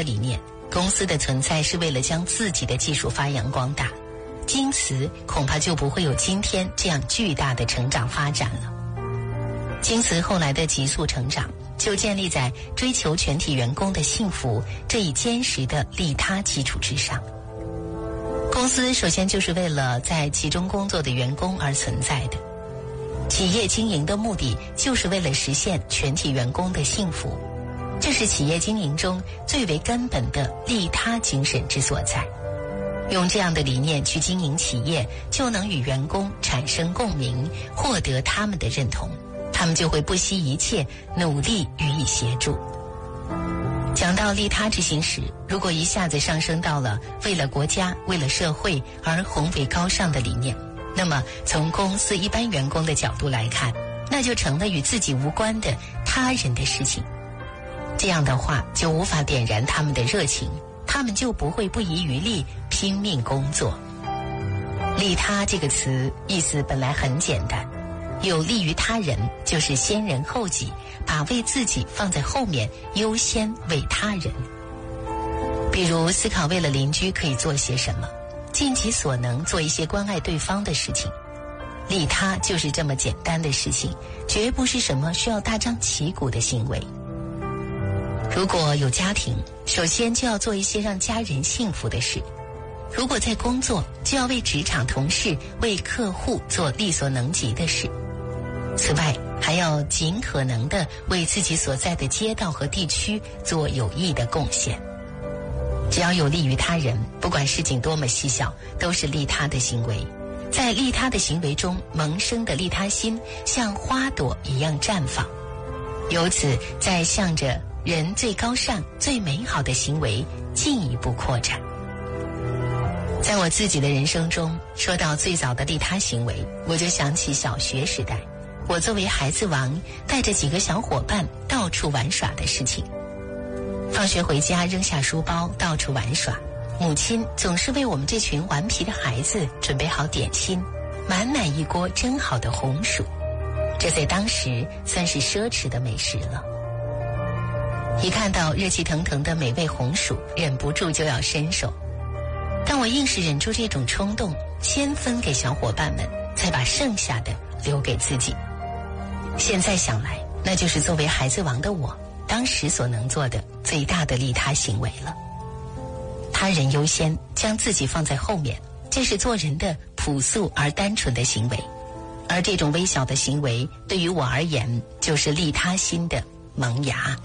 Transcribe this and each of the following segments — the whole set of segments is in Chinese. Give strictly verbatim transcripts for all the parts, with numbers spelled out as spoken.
的理念，公司的存在是为了将自己的技术发扬光大，京瓷恐怕就不会有今天这样巨大的成长发展了。京瓷后来的急速成长，就建立在追求全体员工的幸福这一坚实的利他基础之上。公司首先就是为了在其中工作的员工而存在的，企业经营的目的就是为了实现全体员工的幸福，这是企业经营中最为根本的利他精神之所在。用这样的理念去经营企业，就能与员工产生共鸣，获得他们的认同，他们就会不惜一切努力予以协助。讲到利他之心时，如果一下子上升到了为了国家、为了社会而宏伟高尚的理念，那么从公司一般员工的角度来看，那就成了与自己无关的他人的事情。这样的话就无法点燃他们的热情，他们就不会不遗余力拼命工作。利他这个词意思本来很简单，有利于他人就是先人后己，把为自己放在后面，优先为他人。比如思考为了邻居可以做些什么，尽其所能做一些关爱对方的事情。利他就是这么简单的事情，绝不是什么需要大张旗鼓的行为。如果有家庭，首先就要做一些让家人幸福的事；如果在工作，就要为职场同事、为客户做力所能及的事。此外，还要尽可能地为自己所在的街道和地区做有益的贡献。只要有利于他人，不管事情多么细小，都是利他的行为。在利他的行为中萌生的利他心，像花朵一样绽放，由此再向着人最高尚、最美好的行为进一步扩展。在我自己的人生中，说到最早的利他行为，我就想起小学时代，我作为孩子王，带着几个小伙伴到处玩耍的事情。放学回家，扔下书包，到处玩耍。母亲总是为我们这群顽皮的孩子准备好点心，满满一锅蒸好的红薯，这在当时算是奢侈的美食了。一看到热气腾腾的美味红薯，忍不住就要伸手，但我硬是忍住这种冲动，先分给小伙伴们，再把剩下的留给自己。现在想来，那就是作为孩子王的我当时所能做的最大的利他行为了。他人优先，将自己放在后面，这是做人的朴素而单纯的行为，而这种微小的行为对于我而言，就是利他心的萌芽。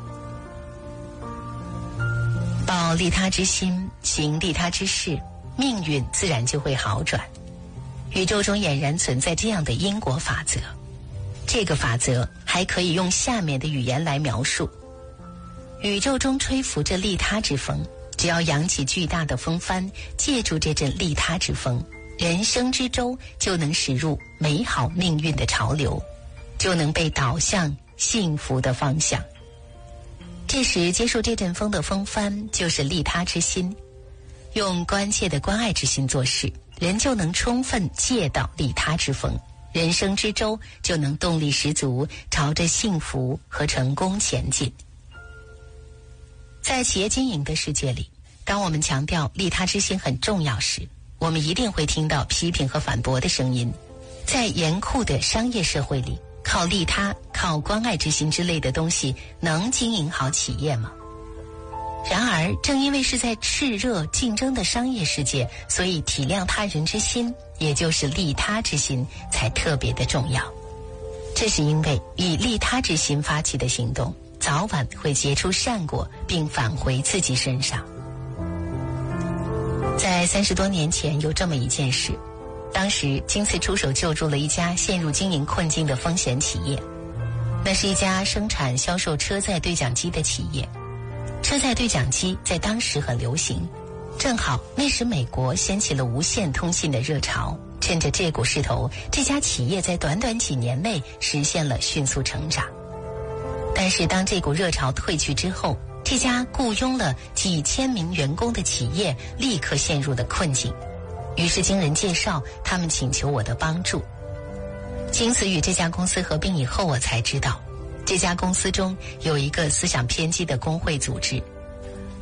抱利他之心，行利他之事，命运自然就会好转。宇宙中俨然存在这样的因果法则，这个法则还可以用下面的语言来描述：宇宙中吹拂着利他之风，只要扬起巨大的风帆，借助这阵利他之风，人生之舟就能驶入美好命运的潮流，就能被导向幸福的方向。这时接受这阵风的风帆，就是利他之心。用关切的关爱之心做事，人就能充分借到利他之风，人生之舟就能动力十足，朝着幸福和成功前进。在企业经营的世界里，当我们强调利他之心很重要时，我们一定会听到批评和反驳的声音。在严酷的商业社会里，靠利他、靠关爱之心之类的东西能经营好企业吗？然而，正因为是在炽热竞争的商业世界，所以体谅他人之心，也就是利他之心，才特别的重要。这是因为以利他之心发起的行动，早晚会结出善果，并返回自己身上。在三十多年前，有这么一件事，当时京瓷出手救助了一家陷入经营困境的风险企业。那是一家生产销售车载对讲机的企业。车载对讲机在当时很流行，正好那时美国掀起了无线通信的热潮，趁着这股势头，这家企业在短短几年内实现了迅速成长。但是当这股热潮退去之后，这家雇佣了几千名员工的企业立刻陷入了困境。于是经人介绍，他们请求我的帮助。京瓷与这家公司合并以后，我才知道这家公司中有一个思想偏激的工会组织，